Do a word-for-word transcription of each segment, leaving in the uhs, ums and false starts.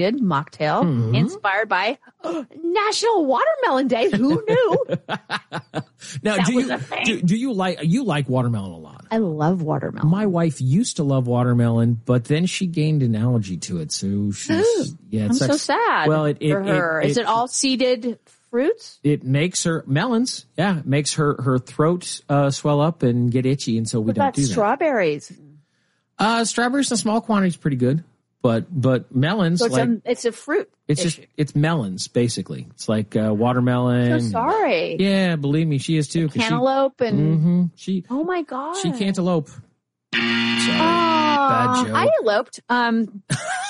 seeded mocktail mm-hmm. inspired by oh, National Watermelon Day. Who knew? Now, that do was you a thing. do, do you like you like watermelon a lot? I love watermelon. My wife used to love watermelon, but then she gained an allergy to it. So she's yeah, I'm it's so like, sad. Well, it, it for her. It, Is it, it all seeded fruits? It makes her melons. Yeah, it makes her her throat uh, swell up and get itchy, and so we what don't about do that. Strawberries. Uh, strawberries in small quantities pretty good, but but melons so it's, like a, it's a fruit. It's issue. just it's melons basically. It's like uh, watermelon. So sorry. Yeah, believe me, she is too. Cantaloupe she, and mm-hmm, she. Oh my god. She cantaloupe. Sorry, uh, bad joke. I eloped. Um.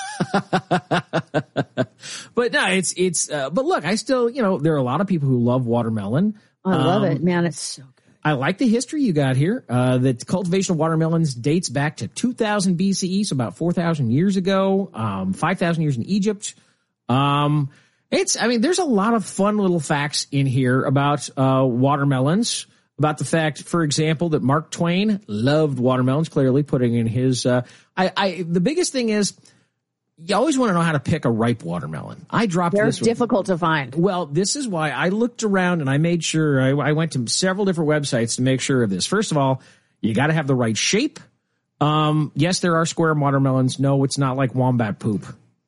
But no, it's it's. Uh, but look, I still, you know, there are a lot of people who love watermelon. I love um, it, man. It's so good. I like the history you got here. Uh, the cultivation of watermelons dates back to two thousand B C E, so about four thousand years ago. Um, five thousand years in Egypt. Um, it's. I mean, there's a lot of fun little facts in here about uh, watermelons. About the fact, for example, that Mark Twain loved watermelons. Clearly, putting in his. Uh, I, I. The biggest thing is. You always want to know how to pick a ripe watermelon. I dropped They're this. They're difficult to find. Well, this is why I looked around and I made sure I, I went to several different websites to make sure of this. First of all, you got to have the right shape. Um, yes, there are square watermelons. No, it's not like wombat poop.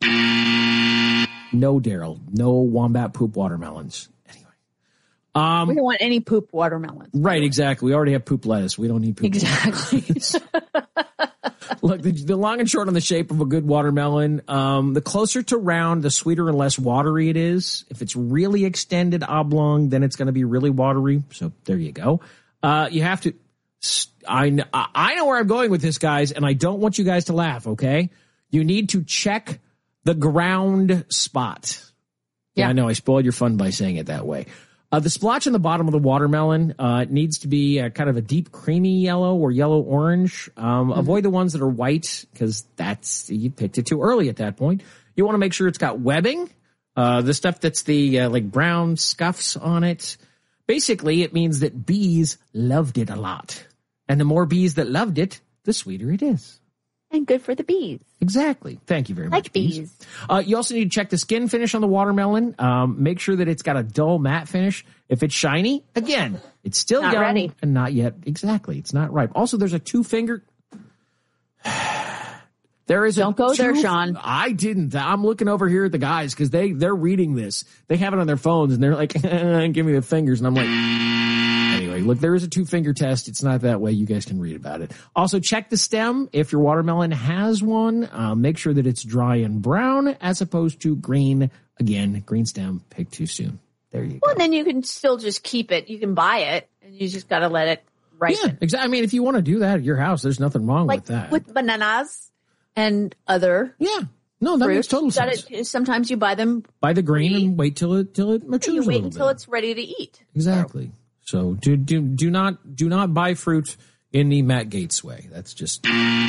No, Daryl. No wombat poop watermelons. Anyway. Um, we don't want any poop watermelons. Right, exactly. We already have poop lettuce. We don't need poop exactly. Look, the, the long and short on the shape of a good watermelon, um, the closer to round, the sweeter and less watery it is. If it's really extended oblong, then it's going to be really watery. So there you go. Uh, you have to, I, I know where I'm going with this, guys, and I don't want you guys to laugh, okay? You need to check the ground spot. Yeah, yeah I know I spoiled your fun by saying it that way. Uh, the splotch on the bottom of the watermelon uh, needs to be uh, kind of a deep creamy yellow or yellow-orange. Um, mm-hmm. Avoid the ones that are white because that's you picked it too early at that point. You want to make sure it's got webbing, uh, the stuff that's the uh, like brown scuffs on it. Basically, it means that bees loved it a lot. And the more bees that loved it, the sweeter it is. And good for the bees. Exactly. Thank you very like much. Bees. bees. Uh, you also need to check the skin finish on the watermelon. Um, make sure that it's got a dull matte finish. If it's shiny, again, it's still not young ready. and not yet. Exactly. It's not ripe. Also, there's a two finger. There is Don't a go two, there, Sean. I didn't. I'm looking over here at the guys because they, they're reading this. They have it on their phones and they're like, give me the fingers. And I'm like, anyway, look, there is a two finger test. It's not that way. You guys can read about it. Also, check the stem. If your watermelon has one, uh, make sure that it's dry and brown as opposed to green. Again, green stem, picked too soon. There you well, go. Well, then you can still just keep it. You can buy it and you just got to let it ripen. Yeah, exactly. I mean, if you want to do that at your house, there's nothing wrong like with that. With bananas. And other yeah, no, that fruits, makes total sense. It, sometimes you buy them, buy the green free. and wait till it till it matures. You wait a little until bit. it's ready to eat. Exactly. So. so do do do not do not buy fruit in the Matt Gaetz way. That's just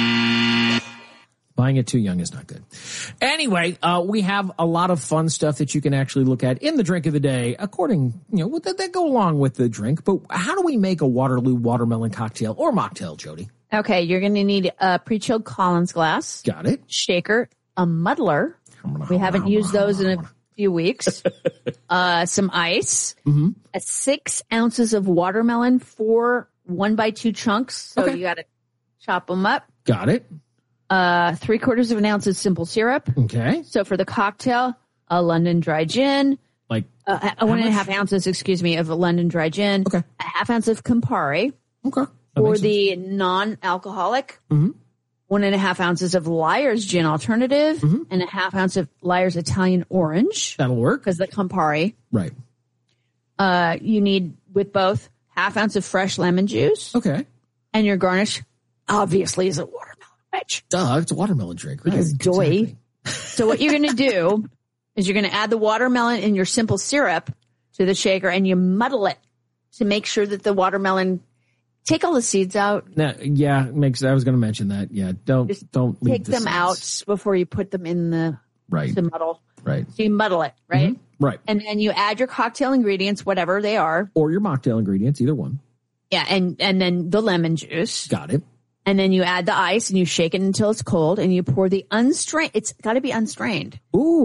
buying it too young is not good. Anyway, uh, we have a lot of fun stuff that you can actually look at in the drink of the day, according you know that, that go along with the drink. But how do we make a Waterloo watermelon cocktail or mocktail, Jody? Okay, you're going to need a pre-chilled Collins glass. Got it. Shaker, a muddler. We haven't used those in a few weeks. uh, some ice. Mm-hmm. A six ounces of watermelon, four one by two chunks. So okay. you got to chop them up. Got it. Uh, three quarters of an ounce of simple syrup. Okay. So for the cocktail, a London dry gin. Like uh, one and a half ounces, excuse me, of a London dry gin. Okay. A half ounce of Campari. Okay. For the non-alcoholic, mm-hmm. one and a half ounces of Lyre's Gin Alternative mm-hmm. and a half ounce of Lyre's Italian Orange. That'll work. Because the Campari. Right. Uh, you need, with both, half ounce of fresh lemon juice. Okay. And your garnish, obviously, is a watermelon wedge. Duh, it's a watermelon drink. Right? Because doy. Exactly. So what you're going to do is you're going to add the watermelon in your simple syrup to the shaker and you muddle it to make sure that the watermelon... Take all the seeds out. Now, yeah, makes. I was going to mention that. Yeah, don't Just don't leave take the them seeds. out before you put them in the right to muddle. Right. So you muddle it, right? Mm-hmm. Right. And then you add your cocktail ingredients, whatever they are, or your mocktail ingredients, either one. Yeah, and and then the lemon juice. Got it. And then you add the ice and you shake it until it's cold and you pour the unstrained. It's got to be unstrained. Ooh.